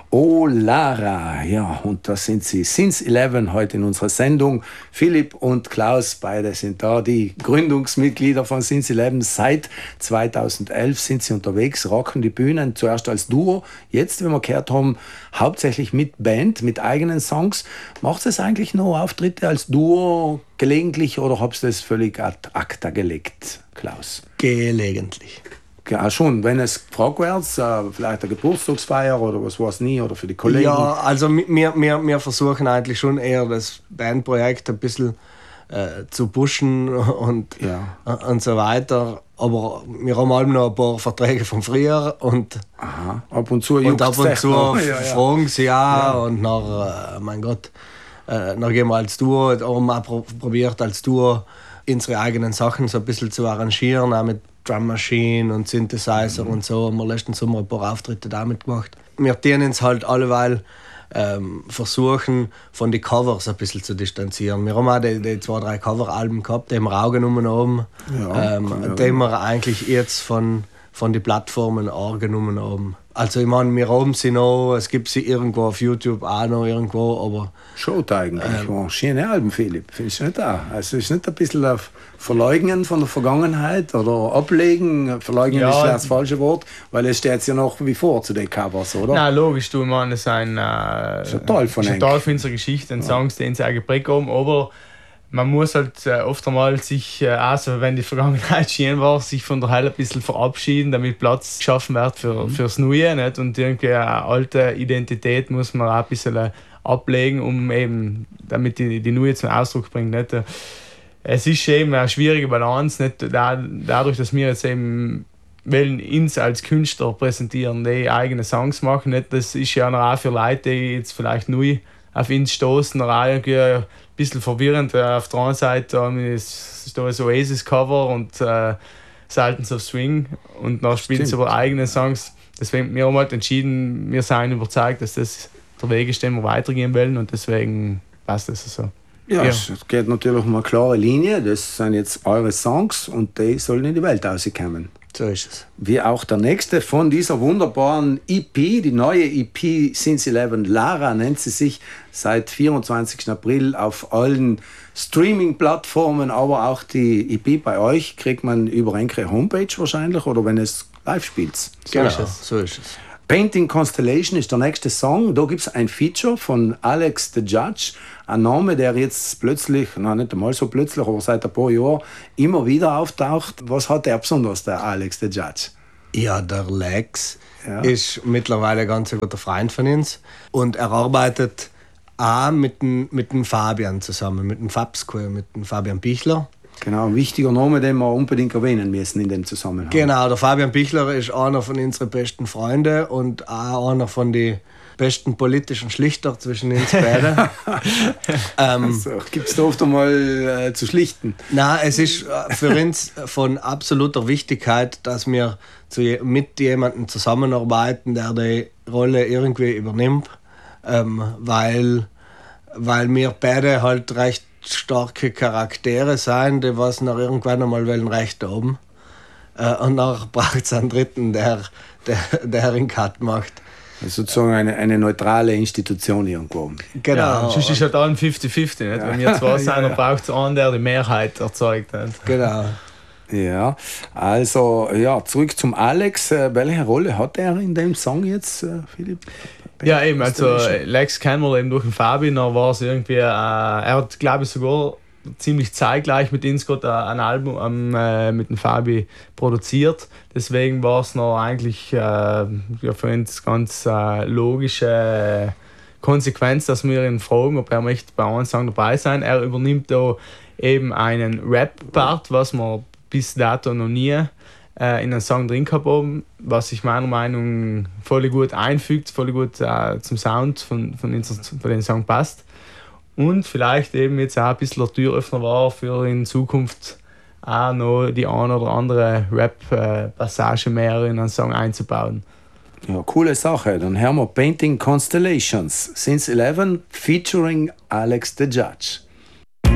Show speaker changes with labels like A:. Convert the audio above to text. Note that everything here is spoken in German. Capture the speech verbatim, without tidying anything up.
A: Oh Lara, ja, und das sind sie, Since Eleven, heute in unserer Sendung. Philipp und Klaus, beide sind da, die Gründungsmitglieder von Since Eleven. Seit zweitausendelf sind sie unterwegs, rocken die Bühnen, zuerst als Duo, jetzt, wie wir gehört haben, hauptsächlich mit Band, mit eigenen Songs. Macht es eigentlich noch Auftritte als Duo gelegentlich oder habt ihr das völlig ad acta gelegt, Klaus?
B: Gelegentlich.
A: Ja, schon, wenn es gefragt wird, äh, vielleicht eine Geburtstagsfeier oder was weiß nie, oder für die Kollegen.
B: Ja, also wir, wir, wir versuchen eigentlich schon eher das Bandprojekt ein bisschen äh, zu pushen und,
A: ja.
B: und so weiter. Aber wir haben alle noch ein paar Verträge von früher und,
A: Aha. ab und zu,
B: und, ab und zu
A: ja, ja.
B: fragen sie ja, ja. Und nach, äh, mein Gott, äh, dann gehen wir als Duo, haben wir auch probiert als Duo unsere eigenen Sachen so ein bisschen zu arrangieren, auch mit Drum Machine und Synthesizer mhm. und so. Haben wir letzten Sommer ein paar Auftritte damit gemacht. Wir tun uns halt alleweil ähm, versuchen, von den Covers ein bisschen zu distanzieren. Wir haben auch die, die zwei, drei Coveralben gehabt, die haben wir auch genommen haben,
A: ja,
B: ähm, die wir eigentlich jetzt von, von den Plattformen auch genommen haben. Also ich meine, wir haben sie noch, es gibt sie irgendwo auf YouTube auch noch irgendwo, aber...
A: Schaut eigentlich, ähm, schöne Alben, Philipp, findest du nicht auch? Also ist nicht ein bisschen auf Verleugnen von der Vergangenheit oder Ablegen? Verleugnen ja, ist das falsche Wort, weil es steht ja noch wie vor zu den Covers, oder?
C: Nein, logisch, du, man, das ist ein... Äh,
A: ist ein Teil von
C: ein Teil von unserer Geschichte, ein ja. Songs, den sie auch geprägt haben, aber... Man muss halt äh, oft einmal sich, äh, also wenn die Vergangenheit schön war, sich von der Heil ein bisschen verabschieden, damit Platz geschaffen wird für, mhm. fürs Neue. Nicht? Und irgendwie eine alte Identität muss man auch ein bisschen äh, ablegen, um eben, damit die, die Neue zum Ausdruck bringt. Nicht? Es ist eben eine schwierige Balance, nicht? Da, dadurch, dass wir jetzt eben wollen uns als Künstler präsentieren, die eigene Songs machen. Nicht? Das ist ja auch für Leute, die jetzt vielleicht neu auf uns stoßen, auch irgendwie ein bisschen verwirrend. Auf der anderen Seite ist da ein Oasis-Cover und äh, Sultans of Swing und dann spielen sie aber eigene Songs. Deswegen wir haben halt entschieden, wir sind überzeugt, dass das der Weg ist, den wir weitergehen wollen und deswegen passt das so.
A: Ja, ja, es geht natürlich um eine klare Linie. Das sind jetzt eure Songs und die sollen in die Welt rauskommen.
B: So ist es.
A: Wie auch der nächste von dieser wunderbaren E P, die neue E P Since Eleven, Lara nennt sie sich, seit vierundzwanzigsten April auf allen Streaming-Plattformen, aber auch die E P bei euch kriegt man über eure Homepage wahrscheinlich oder wenn es live spielt. So
B: genau, ist es. So ist es.
A: Painting Constellation ist der nächste Song. Da gibt es ein Feature von Alex the Judge, ein Name, der jetzt plötzlich, na nicht einmal so plötzlich, aber seit ein paar Jahren immer wieder auftaucht. Was hat der besonders, der Alex the Judge?
B: Ja, der Lex ja. ist mittlerweile ein ganz guter Freund von uns und er arbeitet auch mit dem, mit dem Fabian zusammen, mit dem Fabsco, mit dem Fabian Pichler.
A: Genau, ein wichtiger Name, den wir unbedingt erwähnen müssen in dem Zusammenhang.
B: Genau, der Fabian Pichler ist einer von unseren besten Freunden und auch einer von den besten politischen Schlichter zwischen uns beiden. ähm,
A: also, gibt es da oft einmal äh, zu schlichten?
B: Nein, es ist für uns von absoluter Wichtigkeit, dass wir zu, mit jemandem zusammenarbeiten, der die Rolle irgendwie übernimmt, ähm, weil, weil wir beide halt recht starke Charaktere sein, die was nach irgendwann einmal wollen Recht haben. Äh, und nachher braucht es einen Dritten, der, der, der einen Cut macht.
A: Also sozusagen eine, eine neutrale Institution irgendwo.
C: Genau. Ja, sonst ist halt ein fünfzig fünfzig. Ja. Wenn wir zwei sind, dann braucht es einen, der die Mehrheit erzeugt. Nicht?
B: Genau.
A: Ja, also ja, zurück zum Alex. Welche Rolle hat er in dem Song jetzt, Philipp?
C: Ja, eben, also Lex kennen wir eben durch den Fabian, da war es irgendwie, äh, er hat, glaube ich, sogar ziemlich zeitgleich mit uns gerade ein Album äh, mit dem Fabi produziert. Deswegen war es noch eigentlich äh, ja, für uns ganz äh, logische Konsequenz, dass wir ihn fragen, ob er möchte bei einem Song dabei sein. Er übernimmt da eben einen Rap-Part, was wir bis dato noch nie äh, in einen Song drin gehabt haben, was sich meiner Meinung nach voll gut einfügt, voll gut äh, zum Sound von, von, unser, von dem Song passt. Und vielleicht eben jetzt auch ein bisschen der Türöffner war für in Zukunft auch noch die eine oder andere Rap-Passage mehr in einen Song einzubauen.
A: Ja, coole Sache. Dann hören wir Painting Constellations, Since Eleven featuring Alex the Judge.